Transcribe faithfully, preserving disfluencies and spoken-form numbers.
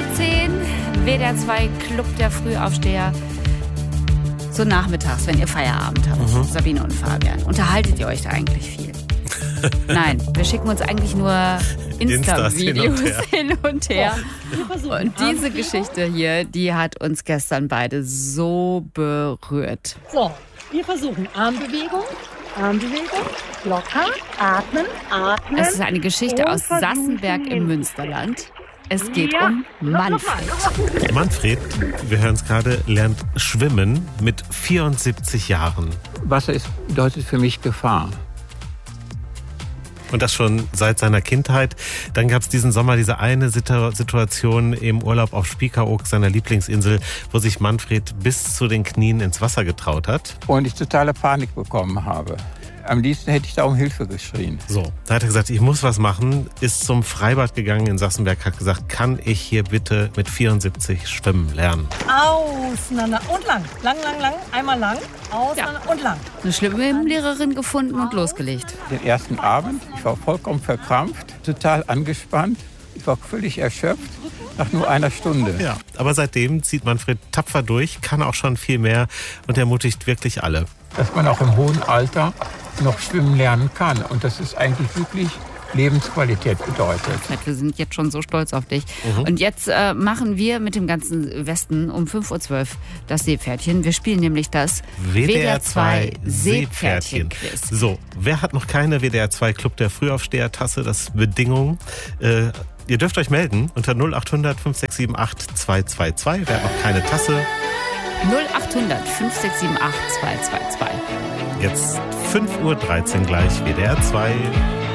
zehn, W D R zwei Club der Frühaufsteher. So nachmittags, wenn ihr Feierabend habt, mhm. Sabine und Fabian. Unterhaltet ihr euch da eigentlich viel? Nein, wir schicken uns eigentlich nur Insta-Videos hin und her. Und diese Geschichte hier, die hat uns gestern beide so berührt. So, wir versuchen Armbewegung, Armbewegung, locker, atmen, atmen. Es ist eine Geschichte aus Sassenberg im Münsterland. Es geht ja. um Manfred. Manfred, wir hören es gerade, lernt schwimmen mit vierundsiebzig Jahren. Wasser ist, bedeutet für mich Gefahr. Und das schon seit seiner Kindheit. Dann gab es diesen Sommer diese eine Situation im Urlaub auf Spiekeroog, seiner Lieblingsinsel, wo sich Manfred bis zu den Knien ins Wasser getraut hat. Und ich totale Panik bekommen habe. Am liebsten hätte ich da um Hilfe geschrien. So, da hat er gesagt, ich muss was machen, ist zum Freibad gegangen in Sassenberg, hat gesagt, kann ich hier bitte mit vierundsiebzig schwimmen lernen? Auseinander und lang, lang, lang, lang, einmal lang, auseinander ja. und lang. Eine Schwimmlehrerin gefunden und losgelegt. Den ersten Abend, ich war vollkommen verkrampft, total angespannt, ich war völlig erschöpft. Nach nur einer Stunde. Ja, aber seitdem zieht Manfred tapfer durch, kann auch schon viel mehr und ermutigt wirklich alle. Dass man auch im hohen Alter noch schwimmen lernen kann. Und das ist eigentlich wirklich Lebensqualität bedeutet. Wir sind jetzt schon so stolz auf dich. Mhm. Und jetzt äh, machen wir mit dem ganzen Westen um fünf Uhr zwölf das Seepferdchen. Wir spielen nämlich das W D R zwei Seepferdchen-Quiz. So, wer hat noch keine W D R zwei Club der Frühaufsteher-Tasse? Das ist Bedingung. Äh, Ihr dürft euch melden unter null acht hundert fünf sechs sieben acht zwei zwei zwei. Wer hat noch keine Tasse? null acht hundert fünf sechs sieben acht zwei zwei zwei. Jetzt fünf Uhr dreizehn gleich, W D R zwei.